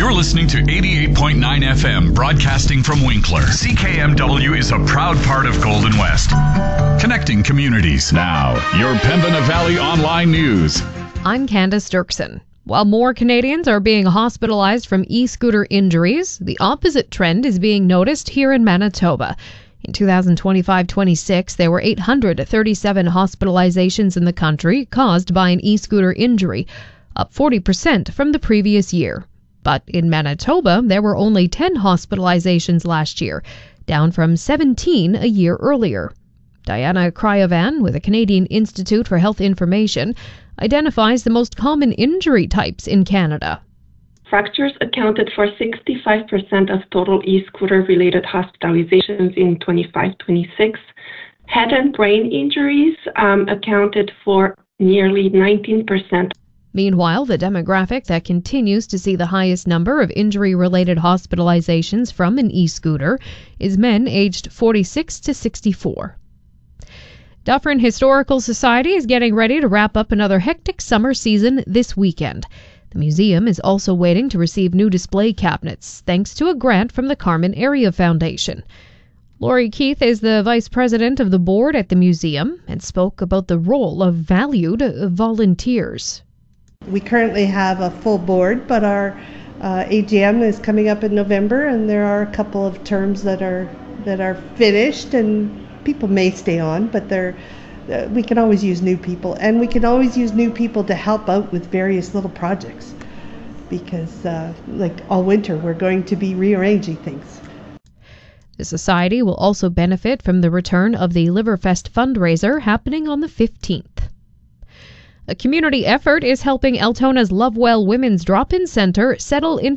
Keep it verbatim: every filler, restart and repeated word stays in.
You're listening to eighty-eight point nine F M, broadcasting from Winkler. C K M W is a proud part of Golden West, connecting communities. Now, your Pembina Valley Online News. I'm Candace Dirksen. While more Canadians are being hospitalized from e-scooter injuries, the opposite trend is being noticed here in Manitoba. In two thousand twenty-five twenty-six, there were eight hundred thirty-seven hospitalizations in the country caused by an e-scooter injury, up forty percent from the previous year. But in Manitoba, there were only ten hospitalizations last year, down from seventeen a year earlier. Diana Cryovan with the Canadian Institute for Health Information identifies the most common injury types in Canada. Fractures accounted for sixty-five percent of total e-scooter-related hospitalizations in twenty-five twenty-six. Head and brain injuries um, accounted for nearly nineteen percent. Meanwhile, the demographic that continues to see the highest number of injury-related hospitalizations from an e-scooter is men aged forty-six to sixty-four. Dufferin Historical Society is getting ready to wrap up another hectic summer season this weekend. The museum is also waiting to receive new display cabinets, thanks to a grant from the Carmen Area Foundation. Laurie Keith is the vice president of the board at the museum and spoke about the role of valued volunteers. We currently have a full board, but our uh, A G M is coming up in November, and there are a couple of terms that are that are finished, and people may stay on, but they're uh, we can always use new people, and we can always use new people to help out with various little projects, because uh, like all winter we're going to be rearranging things. The Society will also benefit from the return of the Liverfest fundraiser happening on the fifteenth. A community effort is helping Altona's Lovewell Women's Drop-In Centre settle into